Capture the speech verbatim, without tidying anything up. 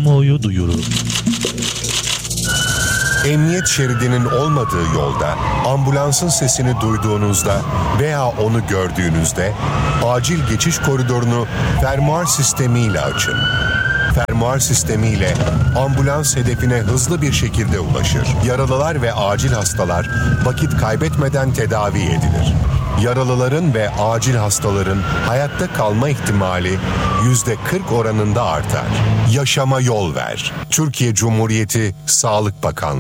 Kamuoyu duyuru. Emniyet şeridinin olmadığı yolda ambulansın sesini duyduğunuzda veya onu gördüğünüzde acil geçiş koridorunu fermuar sistemiyle açın. Fermuar sistemiyle ambulans hedefine hızlı bir şekilde ulaşır. Yaralılar ve acil hastalar vakit kaybetmeden tedavi edilir. Yaralıların ve acil hastaların hayatta kalma ihtimali yüzde kırk oranında artar. Yaşama yol ver. Türkiye Cumhuriyeti Sağlık Bakanlığı.